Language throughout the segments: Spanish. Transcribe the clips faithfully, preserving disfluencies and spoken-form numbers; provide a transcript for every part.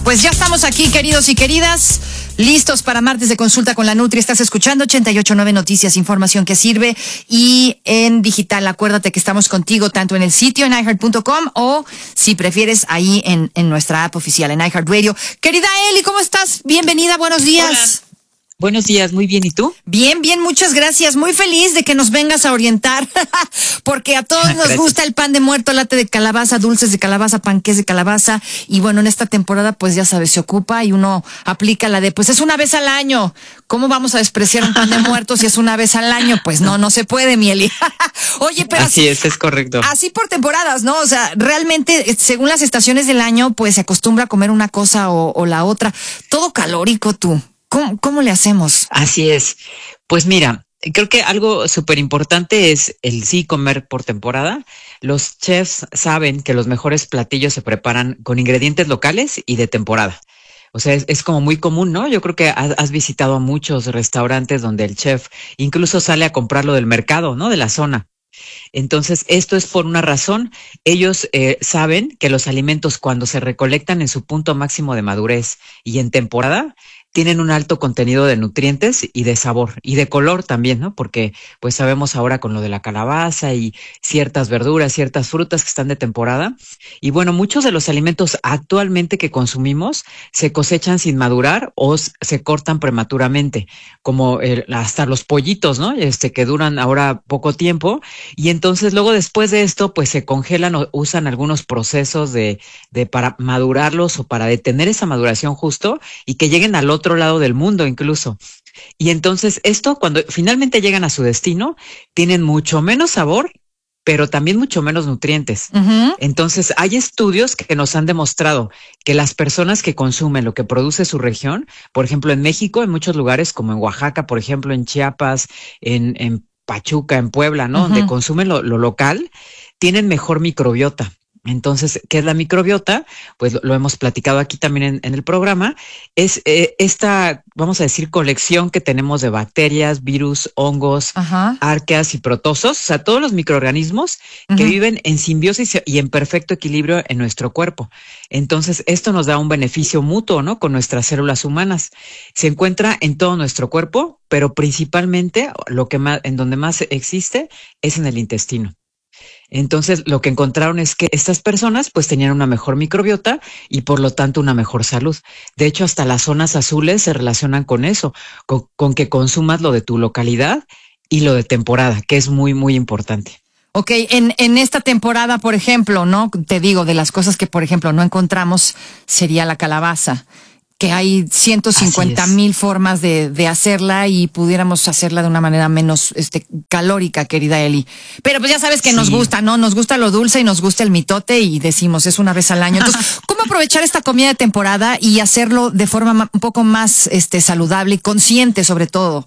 Pues ya estamos aquí, queridos y queridas, listos para martes de consulta con la Nutri. Estás escuchando ochenta y ocho punto nueve Noticias, información que sirve, y en digital. Acuérdate que estamos contigo tanto en el sitio en i heart punto com o, si prefieres, ahí en, en nuestra app oficial, en iHeartRadio. Querida Eli, ¿cómo estás? Bienvenida, buenos días. Hola. Buenos días, muy bien, ¿y tú? Bien, bien, muchas gracias. Muy feliz de que nos vengas a orientar, porque a todos nos gusta el pan de muerto, latte de calabaza, dulces de calabaza, panqués de calabaza, y bueno, en esta temporada, pues ya sabes, se ocupa y uno aplica la de, pues es una vez al año. ¿Cómo vamos a despreciar un pan de muerto si es una vez al año? Pues no, no se puede, mi Eli. Oye, pero así es, es correcto. Así por temporadas, ¿no? O sea, realmente, según las estaciones del año, pues se acostumbra a comer una cosa o, o la otra. Todo calórico, tú. ¿Cómo, cómo le hacemos? Así es. Pues mira, creo que algo súper importante es el sí comer por temporada. Los chefs saben que los mejores platillos se preparan con ingredientes locales y de temporada. O sea, es, es como muy común, ¿no? Yo creo que has, has visitado a muchos restaurantes donde el chef incluso sale a comprarlo del mercado, ¿no? De la zona. Entonces, esto es por una razón. Ellos eh, saben que los alimentos, cuando se recolectan en su punto máximo de madurez y en temporada, tienen un alto contenido de nutrientes y de sabor y de color también, ¿no? Porque pues sabemos ahora con lo de la calabaza y ciertas verduras, ciertas frutas que están de temporada. Y bueno, muchos de los alimentos actualmente que consumimos se cosechan sin madurar o se cortan prematuramente, como el, hasta los pollitos, ¿no? Este, que duran ahora poco tiempo. Y entonces luego después de esto, pues se congelan o usan algunos procesos de, de para madurarlos o para detener esa maduración justo y que lleguen al otro otro lado del mundo incluso. Y entonces esto, cuando finalmente llegan a su destino, tienen mucho menos sabor, pero también mucho menos nutrientes. Uh-huh. Entonces hay estudios que nos han demostrado que las personas que consumen lo que produce su región, por ejemplo en México, en muchos lugares como en Oaxaca, por ejemplo en Chiapas, en, en Pachuca, en Puebla, ¿no? Uh-huh. Donde consumen lo, lo local, tienen mejor microbiota. Entonces, ¿qué es la microbiota? Pues lo, lo hemos platicado aquí también en, en el programa. Es eh, esta, vamos a decir, colección que tenemos de bacterias, virus, hongos, uh-huh. arqueas y protozoos, o sea, todos los microorganismos uh-huh. que viven en simbiosis y en perfecto equilibrio en nuestro cuerpo. Entonces, esto nos da un beneficio mutuo, ¿no? Con nuestras células humanas. Se encuentra en todo nuestro cuerpo, pero principalmente lo que más, en donde más existe es en el intestino. Entonces, lo que encontraron es que estas personas pues tenían una mejor microbiota y por lo tanto una mejor salud. De hecho, hasta las zonas azules se relacionan con eso, con, con que consumas lo de tu localidad y lo de temporada, que es muy, muy importante. Ok, en, en esta temporada, por ejemplo, ¿no? Te digo, de las cosas que, por ejemplo, no encontramos sería la calabaza, que hay ciento cincuenta mil formas de, de hacerla y pudiéramos hacerla de una manera menos este, calórica, querida Eli. Pero pues ya sabes que sí. Nos gusta, ¿no? Nos gusta lo dulce y nos gusta el mitote y decimos, es una vez al año. Entonces, ¿cómo aprovechar esta comida de temporada y hacerlo de forma un poco más este, saludable y consciente sobre todo?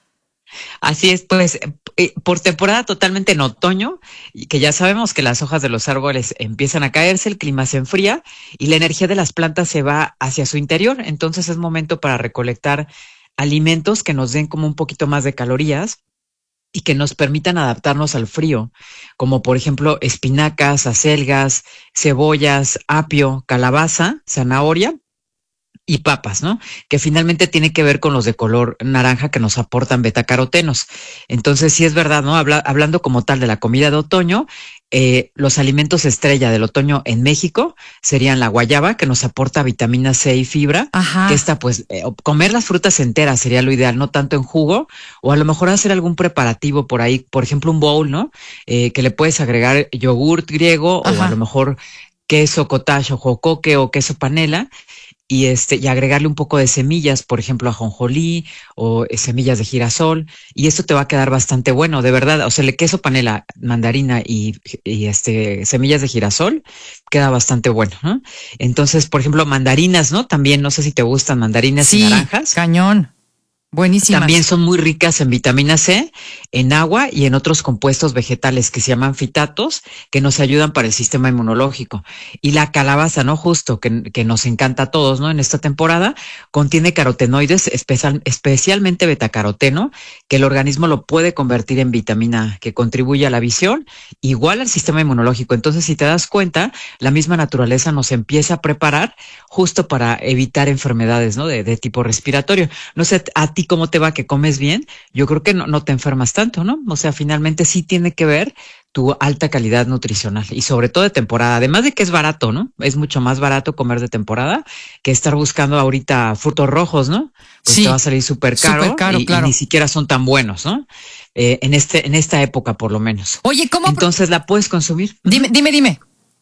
Así es, pues eh, por temporada totalmente en otoño, y que ya sabemos que las hojas de los árboles empiezan a caerse, el clima se enfría y la energía de las plantas se va hacia su interior. Entonces es momento para recolectar alimentos que nos den como un poquito más de calorías y que nos permitan adaptarnos al frío, como por ejemplo espinacas, acelgas, cebollas, apio, calabaza, zanahoria y papas, ¿no? Que finalmente tiene que ver con los de color naranja que nos aportan betacarotenos. Entonces, sí es verdad, ¿no? Habla, hablando como tal de la comida de otoño, eh, los alimentos estrella del otoño en México serían la guayaba, que nos aporta vitamina C y fibra. Ajá. Que esta, pues, eh, comer las frutas enteras sería lo ideal, no tanto en jugo, o a lo mejor hacer algún preparativo por ahí, por ejemplo, un bowl, ¿no? Eh, que le puedes agregar yogurt griego. Ajá. O a lo mejor queso cottage o jocoque o queso panela. Y este, y agregarle un poco de semillas, por ejemplo, ajonjolí o eh, semillas de girasol, y esto te va a quedar bastante bueno, de verdad. O sea, el queso panela, mandarina y, y este, semillas de girasol, queda bastante bueno, ¿no? Entonces, por ejemplo, mandarinas, ¿no? También, no sé si te gustan mandarinas sí, y naranjas. Cañón. Buenísimas. También son muy ricas en vitamina C, en agua y en otros compuestos vegetales que se llaman fitatos, que nos ayudan para el sistema inmunológico. Y la calabaza, ¿no? Justo, que, que nos encanta a todos, ¿no? En esta temporada, contiene carotenoides, especial, especialmente betacaroteno, que el organismo lo puede convertir en vitamina A, que contribuye a la visión, igual al sistema inmunológico. Entonces, si te das cuenta, la misma naturaleza nos empieza a preparar justo para evitar enfermedades, ¿no? De, de tipo respiratorio. No sé, a ti cómo te va, que comes bien, yo creo que no, no te enfermas tanto, ¿no? O sea, finalmente sí tiene que ver tu alta calidad nutricional y sobre todo de temporada, además de que es barato, ¿no? Es mucho más barato comer de temporada que estar buscando ahorita frutos rojos, ¿no? Pues sí, te va a salir súper caro, súper caro, y, claro. y ni siquiera son tan buenos, ¿no? Eh, en este, en esta época por lo menos. Oye, ¿cómo? Entonces la puedes consumir. Dime, dime, dime.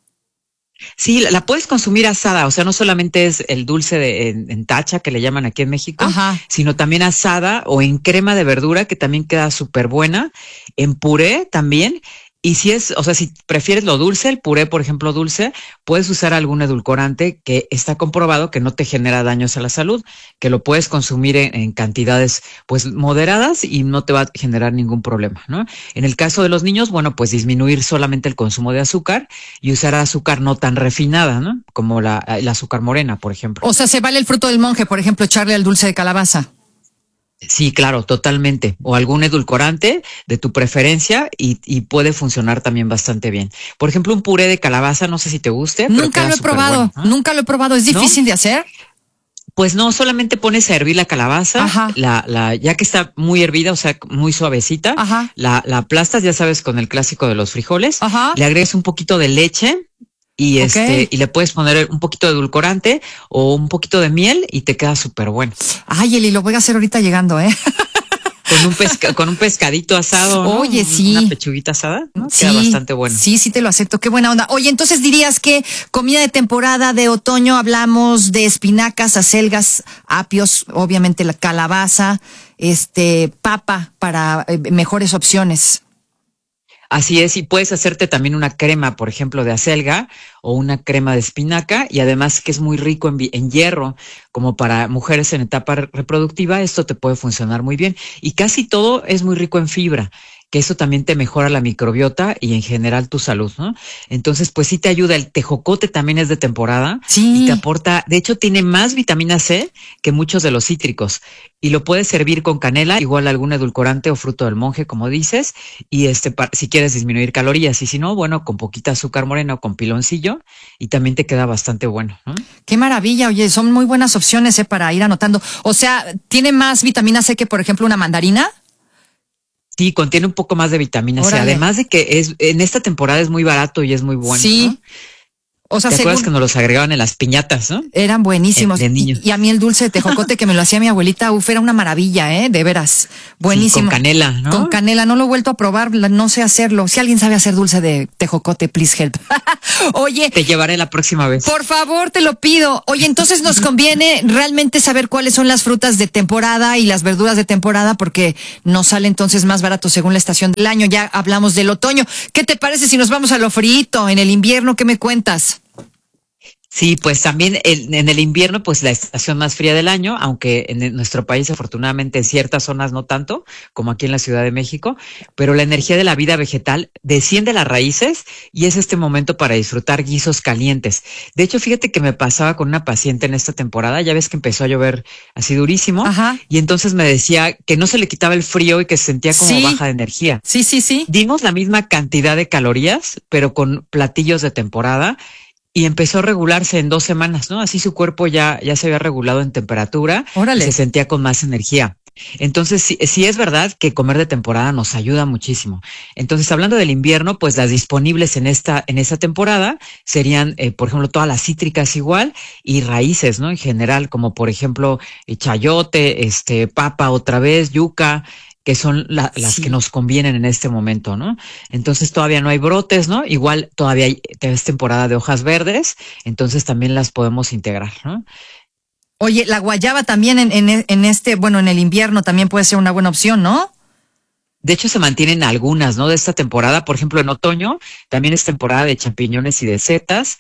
Sí, la, la puedes consumir asada, o sea, no solamente es el dulce de, en, en tacha que le llaman aquí en México, Ajá. sino también asada o en crema de verdura que también queda súper buena, en puré también. Y si es, o sea, si prefieres lo dulce, el puré, por ejemplo, dulce, puedes usar algún edulcorante que está comprobado que no te genera daños a la salud, que lo puedes consumir en, en cantidades, pues, moderadas y no te va a generar ningún problema, ¿no? En el caso de los niños, bueno, pues disminuir solamente el consumo de azúcar y usar azúcar no tan refinada, ¿no? Como la, el azúcar morena, por ejemplo. O sea, ¿se vale el fruto del monje, por ejemplo, echarle al dulce de calabaza? Sí, claro, totalmente. O algún edulcorante de tu preferencia y, y puede funcionar también bastante bien. Por ejemplo, un puré de calabaza, no sé si te guste. Nunca lo he probado, bueno, ¿no? Nunca lo he probado. ¿Es difícil ¿No? de hacer? Pues no, solamente pones a hervir la calabaza, Ajá. la, la, ya que está muy hervida, o sea, muy suavecita, Ajá. la, la aplastas, ya sabes, con el clásico de los frijoles, Ajá. le agregas un poquito de leche. Y okay. este, y le puedes poner un poquito de edulcorante o un poquito de miel y te queda súper bueno. Ay, Eli, lo voy a hacer ahorita llegando, ¿eh? Con un pesca, con un pescadito asado, ¿no? Oye, sí. Una pechuguita asada, ¿no? Sí. Queda bastante bueno. Sí, sí te lo acepto. Qué buena onda. Oye, entonces dirías que comida de temporada de otoño, hablamos de espinacas, acelgas, apios, obviamente la calabaza, este, papa para eh, mejores opciones. Así es, y puedes hacerte también una crema, por ejemplo, de acelga o una crema de espinaca, y además que es muy rico en, en hierro, como para mujeres en etapa reproductiva, esto te puede funcionar muy bien. Y casi todo es muy rico en fibra, que eso también te mejora la microbiota y en general tu salud, ¿no? Entonces, pues sí te ayuda. El tejocote también es de temporada sí. y te aporta, de hecho tiene más vitamina C que muchos de los cítricos, y lo puedes servir con canela, igual algún edulcorante o fruto del monje, como dices, y este, si quieres disminuir calorías, y si no, bueno, con poquita azúcar morena o con piloncillo, y también te queda bastante bueno, ¿no? Qué maravilla, oye, son muy buenas opciones, ¿eh? Para ir anotando. O sea, ¿tiene más vitamina C que, por ejemplo, una mandarina? Sí, contiene un poco más de vitamina C, además de que es en esta temporada es muy barato y es muy bueno. Sí. ¿no? O sea, ¿Te según... acuerdas que nos los agregaban en las piñatas, no? Eran buenísimos. De, de niños. Y, y a mí el dulce de tejocote que me lo hacía mi abuelita, uf, era una maravilla, ¿eh? De veras. Buenísimo. Sí, con canela, ¿no? Con canela, no lo he vuelto a probar, no sé hacerlo. Si alguien sabe hacer dulce de tejocote, please help. Oye. Te llevaré la próxima vez. Por favor, te lo pido. Oye, entonces nos conviene realmente saber cuáles son las frutas de temporada y las verduras de temporada, porque nos sale entonces más barato según la estación del año. Ya hablamos del otoño. ¿Qué te parece si nos vamos a lo frío, en el invierno? ¿Qué me cuentas? Sí, pues también el, en el invierno, pues la estación más fría del año, aunque en nuestro país afortunadamente en ciertas zonas no tanto, como aquí en la Ciudad de México, pero la energía de la vida vegetal desciende a las raíces y es este momento para disfrutar guisos calientes. De hecho, fíjate que me pasaba con una paciente en esta temporada, ya ves que empezó a llover así durísimo, Ajá. y entonces me decía que no se le quitaba el frío y que se sentía como sí. baja de energía. Sí, sí, sí. Dimos la misma cantidad de calorías, pero con platillos de temporada, y empezó a regularse en dos semanas, ¿no? Así su cuerpo ya, ya se había regulado en temperatura. Órale. Y se sentía con más energía. Entonces, sí, sí es verdad que comer de temporada nos ayuda muchísimo. Entonces, hablando del invierno, pues las disponibles en esta, en esta temporada serían, eh, por ejemplo, todas las cítricas igual y raíces, ¿no? En general, como por ejemplo, eh, chayote, este, papa otra vez, yuca, que son la, las sí. que nos convienen en este momento, ¿no? Entonces todavía no hay brotes, ¿no? Igual todavía hay, es temporada de hojas verdes, entonces también las podemos integrar, ¿no? Oye, la guayaba también en, en, en este, bueno, en el invierno también puede ser una buena opción, ¿no? De hecho, se mantienen algunas, ¿no? De esta temporada, por ejemplo, en otoño también es temporada de champiñones y de setas.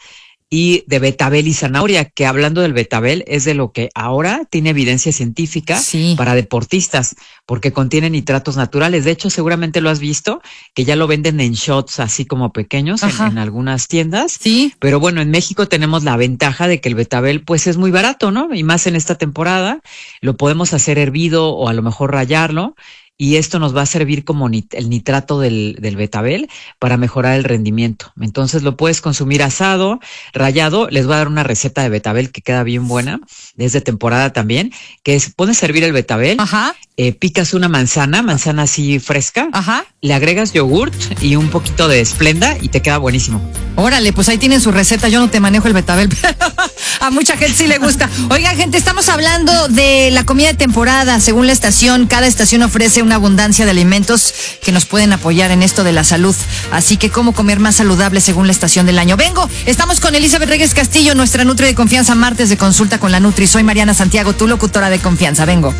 y de betabel y zanahoria, que hablando del betabel es de lo que ahora tiene evidencia científica sí. para deportistas, porque contiene nitratos naturales. De hecho, seguramente lo has visto, que ya lo venden en shots así como pequeños en, en algunas tiendas. Sí. Pero bueno, en México tenemos la ventaja de que el betabel pues es muy barato, ¿no? Y más en esta temporada, lo podemos hacer hervido o a lo mejor rallarlo. Y esto nos va a servir como nit- el nitrato del, del betabel para mejorar el rendimiento. Entonces lo puedes consumir asado, rallado. Les voy a dar una receta de betabel que queda bien buena, desde temporada también, que es, pones a hervir el betabel, Ajá. Eh, picas una manzana, manzana así fresca, Ajá. le agregas yogurt y un poquito de Splenda y te queda buenísimo. Órale, pues ahí tienen su receta. Yo no te manejo el betabel, pero a mucha gente sí le gusta. Oigan, gente, estamos hablando de la comida de temporada. Según la estación, cada estación ofrece una abundancia de alimentos que nos pueden apoyar en esto de la salud. Así que cómo comer más saludable según la estación del año. Vengo, estamos con Elizabeth Reyes Castillo, nuestra Nutri de confianza, martes de consulta con la Nutri. Soy Mariana Santiago, tu locutora de confianza. Vengo.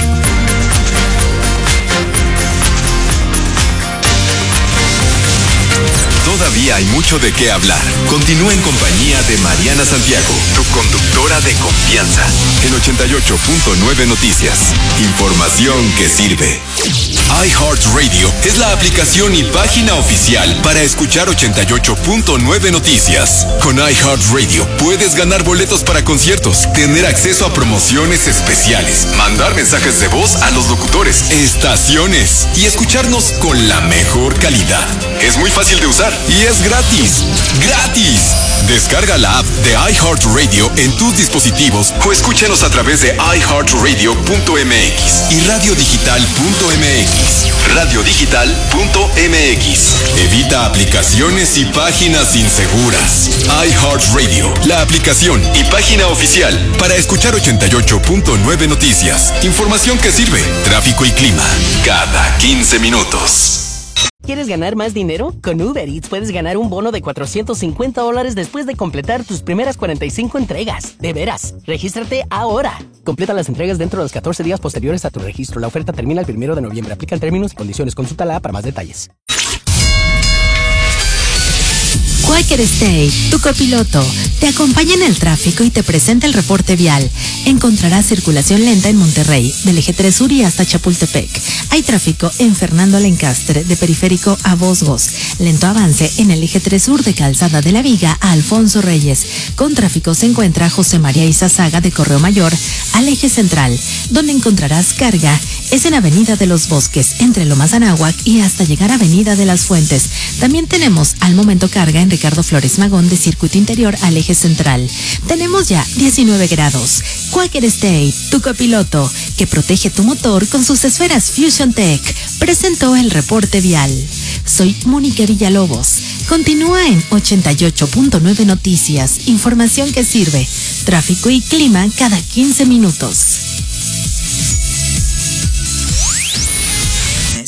Todavía hay mucho de qué hablar. Continúa en compañía de Mariana Santiago, tu conductora de confianza. En ochenta y ocho punto nueve Noticias. Información que sirve. iHeartRadio es la aplicación y página oficial para escuchar ochenta y ocho punto nueve Noticias. Con iHeartRadio puedes ganar boletos para conciertos, tener acceso a promociones especiales, mandar mensajes de voz a los locutores, estaciones y escucharnos con la mejor calidad. Es muy fácil de usar y es gratis. ¡Gratis! Descarga la app de iHeartRadio en tus dispositivos o escúchanos a través de i heart radio punto m x y radio digital punto m x. radio digital punto m x. Evita aplicaciones y páginas inseguras. iHeartRadio, la aplicación y página oficial para escuchar ochenta y ocho punto nueve Noticias. Información que sirve. Tráfico y clima cada quince minutos. ¿Quieres ganar más dinero? Con Uber Eats puedes ganar un bono de cuatrocientos cincuenta dólares después de completar tus primeras cuarenta y cinco entregas. De veras, regístrate ahora. Completa las entregas dentro de los catorce días posteriores a tu registro. La oferta termina el primero de noviembre. Aplican términos y condiciones. Consúltala para más detalles. Quaker State, tu copiloto, te acompaña en el tráfico y te presenta el reporte vial. Encontrarás circulación lenta en Monterrey, del eje tres Sur y hasta Chapultepec. Hay tráfico en Fernando Alencastre, de Periférico a Bosgos. Lento avance en el eje tres Sur, de Calzada de la Viga a Alfonso Reyes. Con tráfico se encuentra José María Izazaga, de Correo Mayor al eje central. Donde encontrarás carga es en Avenida de los Bosques, entre Lomas Anáhuac y hasta llegar a Avenida de las Fuentes. También tenemos al momento carga en Ricardo Flores Magón, de Circuito Interior al eje central. Tenemos ya diecinueve grados. Quaker State, tu copiloto, que protege tu motor con sus esferas Fusion Tech, presentó el reporte vial. Soy Mónica Villalobos. Continúa en ochenta y ocho punto nueve Noticias. Información que sirve. Tráfico y clima cada quince minutos.